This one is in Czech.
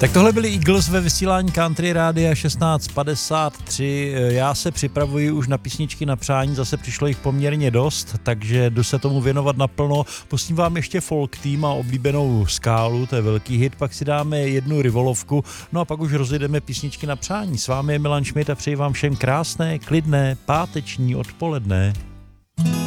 Tak tohle byli Eagles ve vysílání Country Rádia 16:53. Já se připravuji už na písničky na přání, zase přišlo jich poměrně dost, takže jdu se tomu věnovat naplno. Pustím vám ještě Folk Team a oblíbenou Skálu, to je velký hit, pak si dáme jednu rivolovku, no a pak už rozjedeme písničky na přání. S vámi je Milan Šmit a přeji vám všem krásné, klidné, páteční odpoledne.